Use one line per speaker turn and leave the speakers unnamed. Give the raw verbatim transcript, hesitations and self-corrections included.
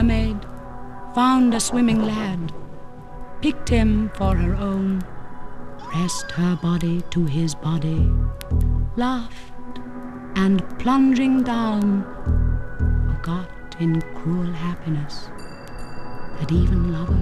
mermaid found a swimming lad, picked him for her own, pressed her body to his body, laughed, and plunging down, forgot in cruel happiness that even lovers